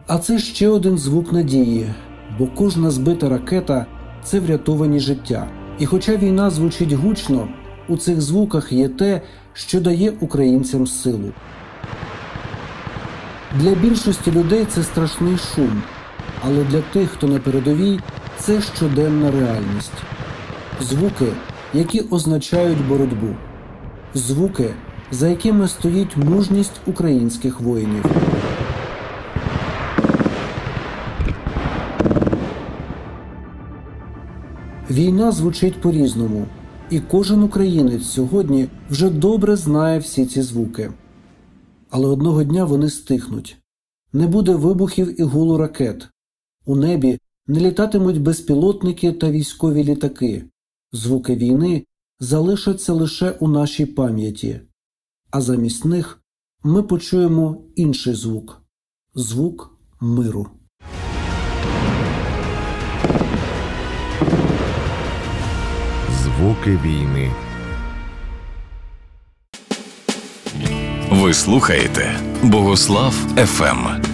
А це ще один звук надії, бо кожна збита ракета – це врятовані життя. І хоча війна звучить гучно, у цих звуках є те, що дає українцям силу. Для більшості людей це страшний шум, але для тих, хто на передовій, це щоденна реальність. Звуки, які означають боротьбу. Звуки, за якими стоїть мужність українських воїнів. Війна звучить по-різному, і кожен українець сьогодні вже добре знає всі ці звуки. Але одного дня вони стихнуть. Не буде вибухів і гулу ракет. У небі не літатимуть безпілотники та військові літаки. Звуки війни залишаться лише у нашій пам'яті. А замість них ми почуємо інший звук – звук миру. Звуки війни. Ви слухаєте Богослав ФМ.